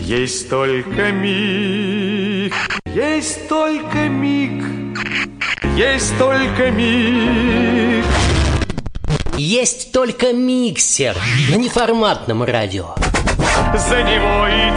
Есть только миг, есть только миг, есть только миг. Есть только миксер на неформатном радио. За него и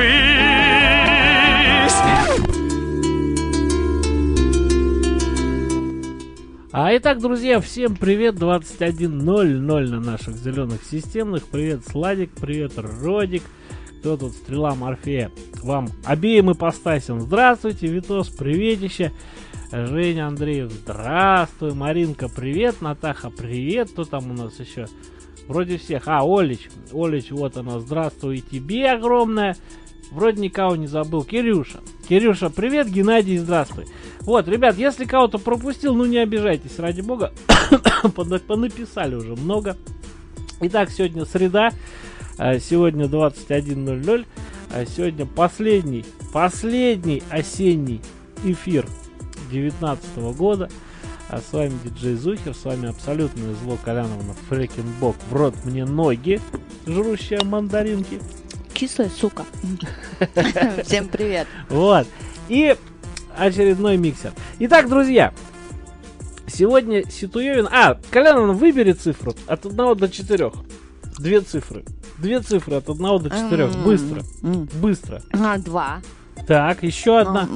держись. Итак, друзья, всем привет, 21:00 на наших зеленых системных. Привет, Сладик, привет, Родик. Кто тут, Стрела Морфея? Вам обеим ипостасям здравствуйте, Витос, приветище. Женя Андреев, здравствуй. Маринка, привет. Натаха, привет. Кто там у нас еще? Вроде всех. Олич, вот она, здравствуй и тебе огромное. Вроде никого не забыл. Кирюша, привет. Геннадий, здравствуй. Вот, ребят, если кого-то пропустил, ну не обижайтесь, ради бога. Понаписали уже много. Итак, сегодня среда. Сегодня 21:00. Сегодня последний осенний эфир 2019 года. С вами диджей Зухер, с вами абсолютное зло Коляновна Фрекенбок. В рот мне ноги, жрущая мандаринки. Кислая сука. Всем привет. Вот. И очередной миксер. Итак, друзья, сегодня Ситуевин... Коляновна, выбери цифру от 1 до 4. Две цифры от 1 до 4. Быстро. 2. Так, еще одна.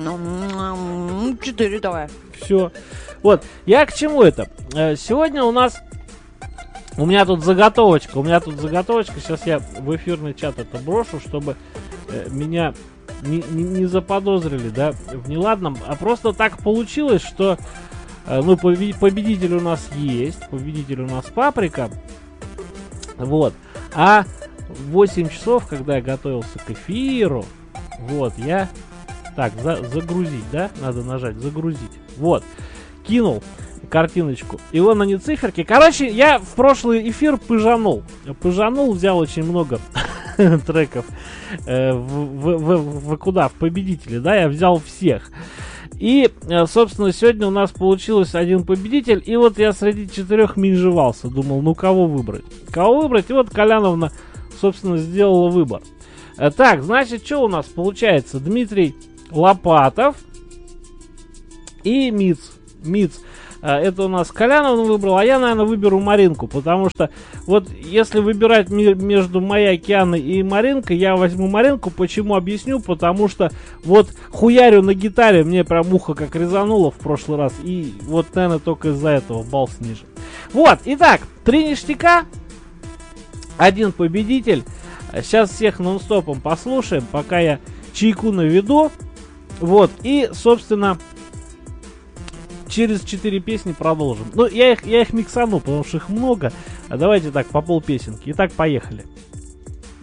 4 давай. Все. Вот, я к чему это? Сегодня у меня тут заготовочка. Сейчас я в эфирный чат это брошу, чтобы меня не заподозрили, да, в неладном. А просто так получилось, что победитель у нас есть. Победитель у нас Паприка. Вот. А в 8 часов, когда я готовился к эфиру, вот, я... Так, загрузить, да? Надо нажать, загрузить. Вот. Кинул картиночку. И вон они циферки. Короче, я в прошлый эфир пыжанул, взял очень много треков в победители, да? Я взял всех. И, собственно, сегодня у нас получилось один победитель. И вот я среди 4 менжевался. Думал, кого выбрать? И вот Коляновна, собственно, сделала выбор. Так, значит, что у нас получается? Дмитрий Лопатов и Миц. Это у нас Коляновна выбрал, а я, наверное, выберу Маринку. Потому что вот если выбирать между моей Океаной и Маринкой, я возьму Маринку. Почему? Объясню. Потому что вот хуярю на гитаре, мне прям ухо как резануло в прошлый раз. И вот, наверное, только из-за этого балл снижен. Вот, итак, 3 ништяка, 1 победитель. Сейчас всех нон-стопом послушаем, пока я чайку наведу. Вот, и, собственно, через 4 песни продолжим. Я их миксану, потому что их много. Давайте так, по полпесенки. Итак, поехали.